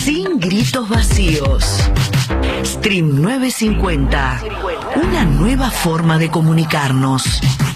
Sin gritos vacíos. Stream 950. Una nueva forma de comunicarnos.